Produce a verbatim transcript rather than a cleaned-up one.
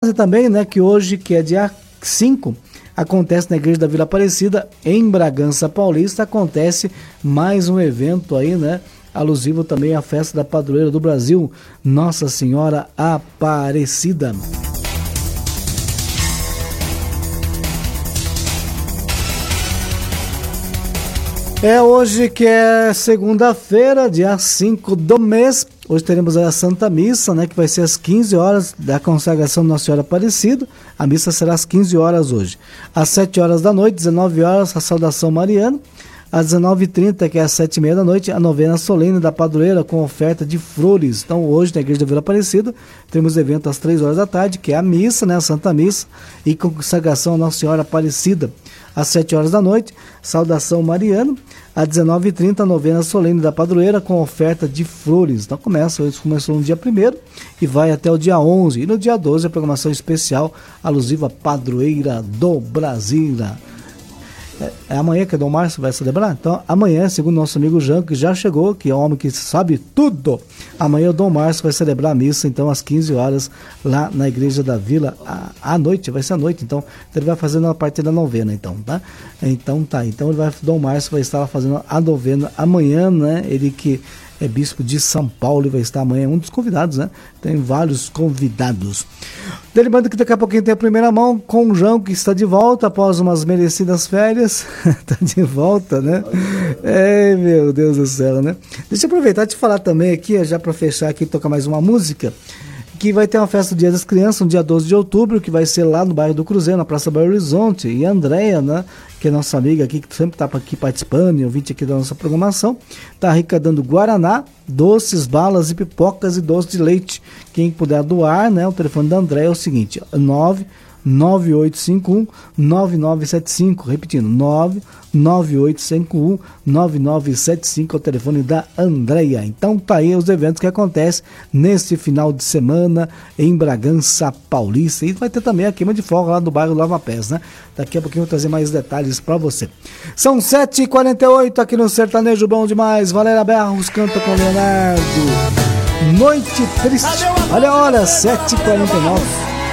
também, né, que hoje, que é dia cinco, acontece na Igreja da Vila Aparecida, em Bragança Paulista, acontece mais um evento aí, né, alusivo também à festa da padroeira do Brasil, Nossa Senhora Aparecida. É hoje que é segunda-feira, dia cinco do mês. Hoje teremos a Santa Missa, né, que vai ser às quinze horas da consagração Nossa Senhora Aparecida. A missa será às quinze horas hoje. Às sete horas da noite, dezenove horas, a saudação mariana. Às dezenove e trinta, que é às sete e meia da noite, a novena solene da padroeira com oferta de flores. Então hoje na Igreja da Vila Aparecida temos evento às três horas da tarde, que é a missa, né, a Santa Missa, e consagração Nossa Senhora Aparecida. Às sete horas da noite, saudação mariana. Às dezenove e trinta, a novena solene da padroeira com oferta de flores. Então começa, hoje começou no dia primeiro e vai até o dia onze. E no dia doze, a programação especial alusiva à padroeira do Brasil. É, é amanhã que o Dom Márcio vai celebrar? Então amanhã, segundo nosso amigo Jean, que já chegou, que é um homem que sabe tudo, amanhã o Dom Márcio vai celebrar a missa, então às quinze horas, lá na Igreja da Vila, à, à noite, vai ser à noite, então ele vai fazendo a parte da novena, então, tá? Então tá, então ele vai, Dom Márcio vai estar fazendo a novena amanhã, né? Ele que é bispo de São Paulo e vai estar amanhã, um dos convidados, né? Tem vários convidados. Lembrando que daqui a pouquinho tem a primeira mão com o João, que está de volta após umas merecidas férias. Está de volta, né? É, meu Deus do céu, né? Deixa eu aproveitar e te falar também aqui, já para fechar aqui, tocar mais uma música, que vai ter uma festa do Dia das Crianças, no dia doze de outubro, que vai ser lá no bairro do Cruzeiro, na Praça Belo Horizonte. E a Andréia, né, que é nossa amiga aqui, que sempre está aqui participando, e ouvinte aqui da nossa programação, está arrecadando guaraná, doces, balas e pipocas e doce de leite. Quem puder doar, né, o telefone da Andréia é o seguinte, nove nove oito cinco um nove nove sete cinco, repetindo, nove nove oito cinco um nove nove sete cinco, é o telefone da Andréia. Então tá aí os eventos que acontecem neste final de semana em Bragança Paulista, e vai ter também a queima de fogo lá do bairro Lava Pés, né? Daqui a pouquinho eu vou trazer mais detalhes para você. São sete e quarenta e oito aqui no Sertanejo Bom Demais. Valéria Berros canta com Leonardo, Noite Triste. Olha a hora, sete e quarenta e nove.